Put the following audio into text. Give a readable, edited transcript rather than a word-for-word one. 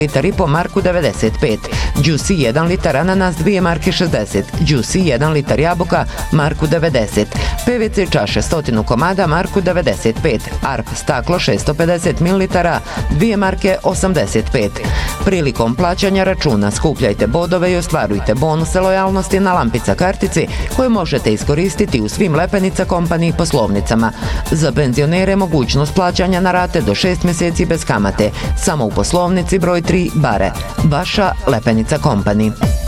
litar i po marku 95, Juicy 1 litar ananas 2 marke 60, Juicy 1 litar jabuka marku 90, PVC čaše 100 komada marku 95, Arp staklo 650 ml 2 marke 85. Prilikom plaćanja računa skupljajte bodove i ostvarujte bonuse lojalnosti na Lampica kartici koje možete iskoristiti u svim Lepenica Company poslovnicama. Za penzionere mogućnost plaćanja na rate do 6 mjeseci bez kamate, samo u poslovnici broj 3 Bare. Vaša Lepenica Company.